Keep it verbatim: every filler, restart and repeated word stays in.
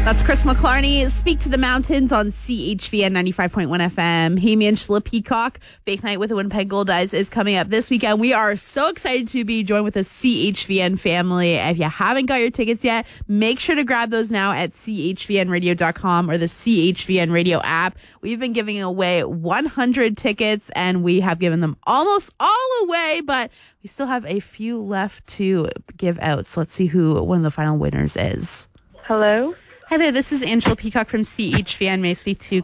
That's Chris McClarney. Speak to the Mountains on C H V N ninety-five point one F M. Hey, me, Angela Peacock. Fake Night with the Winnipeg Goldeyes is coming up this weekend. We are so excited to be joined with the C H V N family. If you haven't got your tickets yet, make sure to grab those now at C H V N radio dot com or the C H V N radio app. We've been giving away one hundred tickets, and we have given them almost all away, but we still have a few left to give out. So let's see who one of the final winners is. Hello? Hi there, this is Angela Peacock from C H V N. May I speak to